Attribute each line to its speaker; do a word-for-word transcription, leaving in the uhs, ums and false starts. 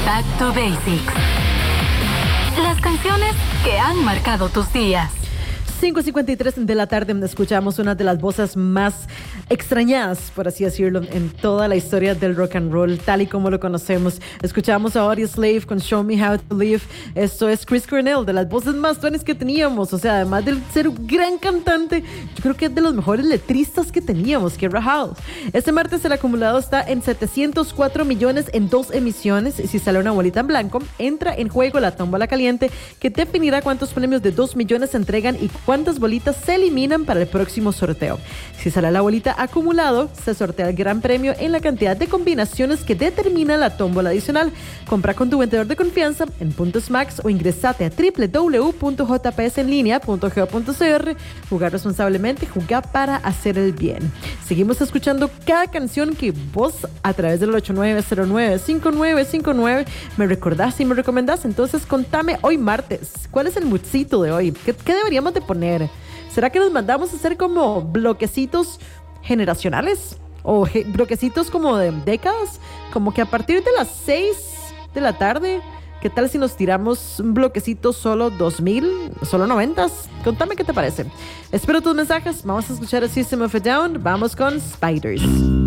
Speaker 1: Back to Basics. Las canciones que han marcado tus días.
Speaker 2: cinco cincuenta y tres de la tarde escuchamos una de las voces más extrañadas, por así decirlo, en toda la historia del rock and roll, tal y como lo conocemos. Escuchamos a Audioslave con Show Me How to Live. Esto es Chris Cornell, de las voces más tuanes que teníamos. O sea, además de ser un gran cantante, yo creo que es de los mejores letristas que teníamos, que Rahal. Este martes el acumulado está en setecientos cuatro millones en dos emisiones. Y si sale una bolita en blanco, entra en juego la tómbola caliente, que definirá cuántos premios de dos millones se entregan y cuántas bolitas se eliminan para el próximo sorteo. Si sale la bolita acumulado, se sortea el gran premio en la cantidad de combinaciones que determina la tómbola adicional. Compra con tu vendedor de confianza en Puntos Max o ingresate a doble u doble u doble u punto j p s en línea punto gov punto c r. Jugar responsablemente, jugar para hacer el bien. Seguimos escuchando cada canción que vos, a través del ocho nueve cero nueve cinco nueve cinco nueve, me recordás y me recomendás. Entonces, contame hoy martes, ¿cuál es el moodcito de hoy? ¿Qué, qué deberíamos de poner? ¿Será que nos mandamos a hacer como bloquecitos generacionales? ¿O ge- bloquecitos como de décadas? Como que a partir de las seis de la tarde, ¿qué tal si nos tiramos un bloquecito solo dos mil, solo noventas? Contame qué te parece. Espero tus mensajes. Vamos a escuchar a System of a Down. Vamos con Spiders.